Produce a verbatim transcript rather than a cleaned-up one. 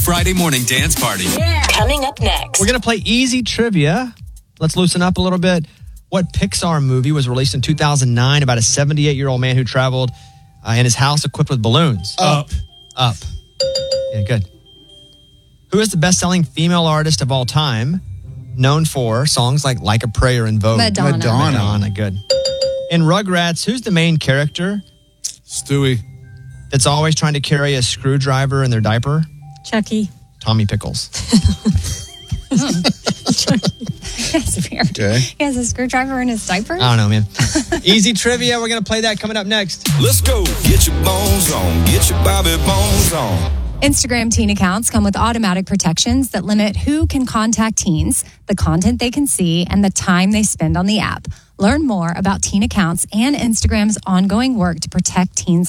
Friday morning dance party. Yeah. Coming up next. We're going to play easy trivia. Let's loosen up a little bit. What Pixar movie was released in two thousand nine about a seventy-eight-year-old man who traveled uh, in his house equipped with balloons? Up. Up. Yeah, good. Who is the best-selling female artist of all time, known for songs like Like a Prayer and Vogue? Madonna. Madonna. Madonna, good. In Rugrats, who's the main character Stewie. that's always trying to carry a screwdriver in their diaper? Chucky. Tommy Pickles. That's weird. Okay. He has a screwdriver in his diaper? I don't know, man. Easy trivia. We're going to play that coming up next. Let's go. Get your bones on. Get your Bobby Bones on. Instagram teen accounts come with automatic protections that limit who can contact teens, the content they can see, and the time they spend on the app. Learn more about teen accounts and Instagram's ongoing work to protect teens